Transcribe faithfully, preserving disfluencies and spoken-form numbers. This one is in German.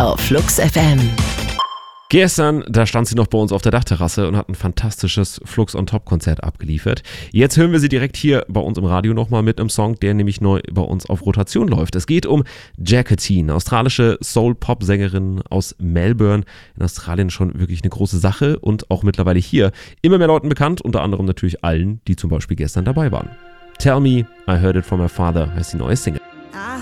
auf Flux F M. Gestern, da stand sie noch bei uns auf der Dachterrasse und hat ein fantastisches Flux on Top Konzert abgeliefert. Jetzt hören wir sie direkt hier bei uns im Radio nochmal mit einem Song, der nämlich neu bei uns auf Rotation läuft. Es geht um Jacqueline, australische Soul-Pop-Sängerin aus Melbourne. In Australien schon wirklich eine große Sache und auch mittlerweile hier immer mehr Leuten bekannt, unter anderem natürlich allen, die zum Beispiel gestern dabei waren. Tell Me, I Heard It From My Father heißt die neue Single. I